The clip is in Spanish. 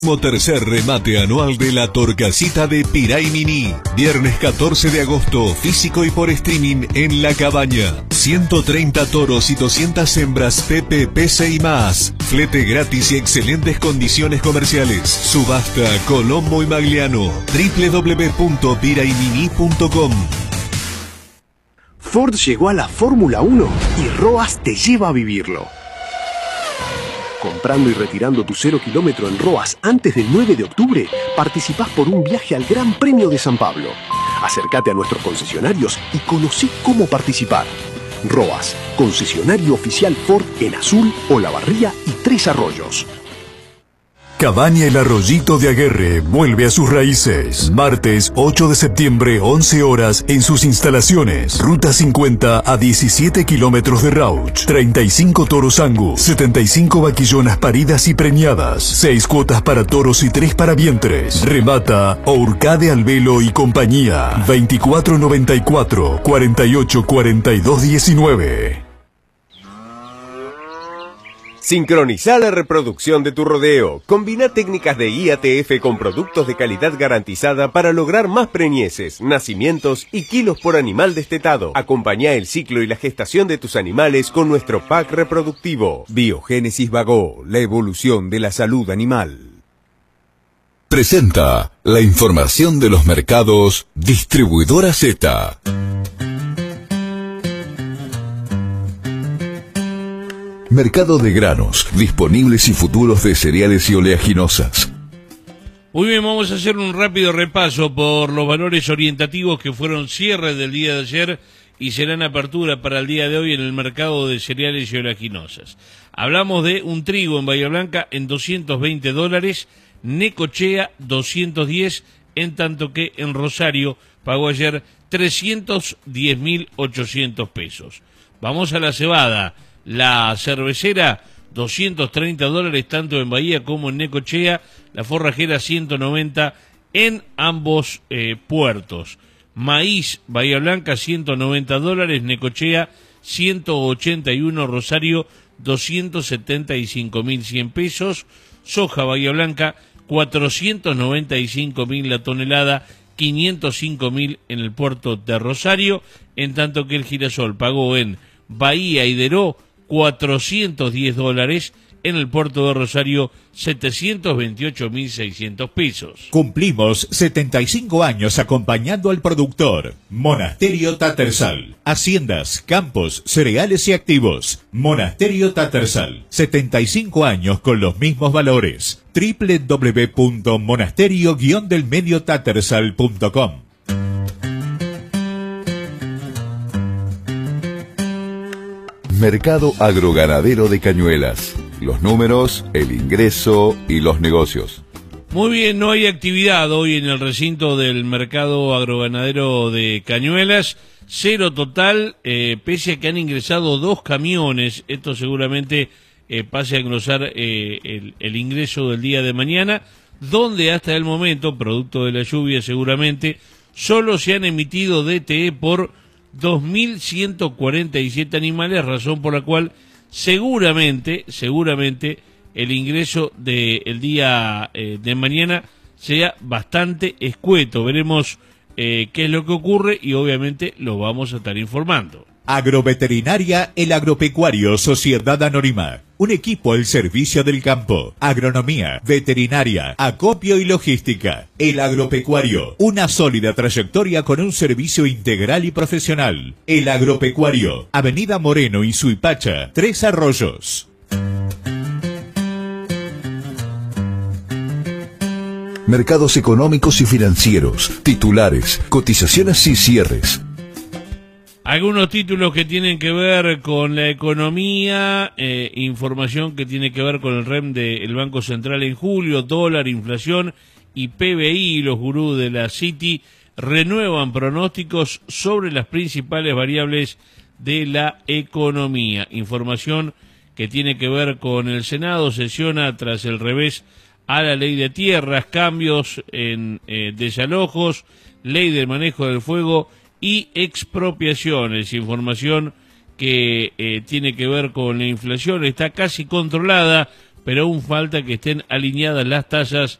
Tercer remate anual de la Torcasita de Piray Mini. Viernes 14 de agosto, físico y por streaming en La Cabaña. 130 toros y 200 hembras PPPC y más. Flete gratis y excelentes condiciones comerciales. Subasta Colombo y Magliano. www.piraymini.com. Ford llegó a la Fórmula 1 y Roas te lleva a vivirlo. Comprando y retirando tu 0 kilómetro en Roas antes del 9 de octubre, participás por un viaje al Gran Premio de San Pablo. Acércate a nuestros concesionarios y conocí cómo participar. Roas, concesionario oficial Ford en Azul, Olavarría y Tres Arroyos. Cabaña El Arroyito de Aguerre vuelve a sus raíces. Martes 8 de septiembre, 11 horas, en sus instalaciones. Ruta 50 a 17 kilómetros de Rauch. 35 toros Angus, 75 vaquillonas paridas y preñadas. 6 cuotas para toros y 3 para vientres. Remata Orcade Albelo y compañía. 2494 48 42 19. Sincroniza la reproducción de tu rodeo. Combina técnicas de IATF con productos de calidad garantizada para lograr más preñeces, nacimientos y kilos por animal destetado. Acompaña el ciclo y la gestación de tus animales con nuestro pack reproductivo. Biogénesis Vagó, la evolución de la salud animal. Presenta la información de los mercados Distribuidora Z. Mercado de granos, disponibles y futuros de cereales y oleaginosas. Muy bien, vamos a hacer un rápido repaso por los valores orientativos que fueron cierre del día de ayer y serán apertura para el día de hoy en el mercado de cereales y oleaginosas. Hablamos de un trigo en Bahía Blanca en $220, Necochea 210, en tanto que en Rosario pagó ayer 310.800 pesos. Vamos a la cebada. La cervecera, $230 tanto en Bahía como en Necochea. La forrajera, 190 en ambos puertos. Maíz, Bahía Blanca, $190, Necochea, 181, Rosario, 275.100 pesos. Soja, Bahía Blanca, 495.000 la tonelada, 505.000 en el puerto de Rosario, en tanto que el girasol pagó en Bahía y Deró $410, en el puerto de Rosario 728.600 pesos. Cumplimos 75 años acompañando al productor. Monasterio Tattersall. Haciendas, campos, cereales y activos. Monasterio Tattersall. 75 años con los mismos valores. www.monasterio-delmediotattersall.com. Mercado agroganadero de Cañuelas. Los números, el ingreso y los negocios. Muy bien, no hay actividad hoy en el recinto del mercado agroganadero de Cañuelas. Cero total, pese a que han ingresado 2 camiones. Esto seguramente pase a engrosar el ingreso del día de mañana, donde hasta el momento, producto de la lluvia seguramente, solo se han emitido DTE por 2.147 animales, razón por la cual seguramente el ingreso del día de mañana sea bastante escueto. Veremos qué es lo que ocurre y obviamente lo vamos a estar informando. Agroveterinaria El Agropecuario Sociedad Anónima. Un equipo al servicio del campo. Agronomía, veterinaria, acopio y logística. El Agropecuario. Una sólida trayectoria con un servicio integral y profesional. El Agropecuario. Avenida Moreno y Suipacha, Tres Arroyos. Mercados económicos y financieros, titulares, cotizaciones y cierres. Algunos títulos que tienen que ver con la economía, información que tiene que ver con el REM del Banco Central en julio, dólar, inflación y PBI. Los gurús de la Citi renuevan pronósticos sobre las principales variables de la economía. Información que tiene que ver con el Senado, sesiona tras el revés a la ley de tierras, cambios en desalojos, ley del manejo del fuego y expropiaciones. Información que tiene que ver con la inflación, está casi controlada pero aún falta que estén alineadas las tallas